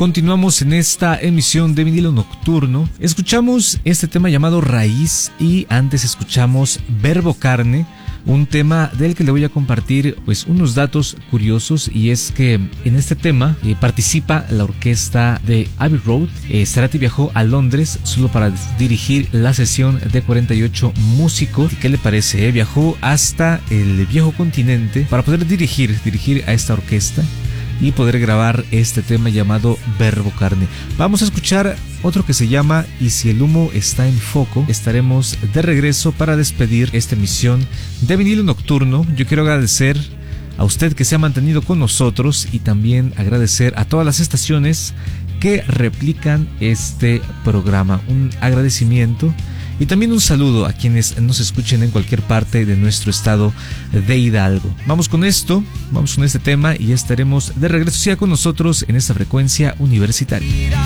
Continuamos en esta emisión de Vinilo Nocturno. Escuchamos este tema llamado Raíz y antes escuchamos Verbo Carne, un tema del que le voy a compartir pues unos datos curiosos, y es que en este tema participa la orquesta de Abbey Road. Cerati viajó a Londres solo para dirigir la sesión de 48 músicos. ¿Y qué le parece? Viajó hasta el viejo continente para poder dirigir a esta orquesta y poder grabar este tema llamado Verbo Carne. Vamos a escuchar otro que se llama Y si el humo está en foco. Estaremos de regreso para despedir esta emisión de Vinilo Nocturno. Yo quiero agradecer a usted que se ha mantenido con nosotros y también agradecer a todas las estaciones que replican este programa. Un agradecimiento y también un saludo a quienes nos escuchen en cualquier parte de nuestro estado de Hidalgo. Vamos con esto, vamos con este tema y estaremos de regreso. Siga con nosotros en esta frecuencia universitaria.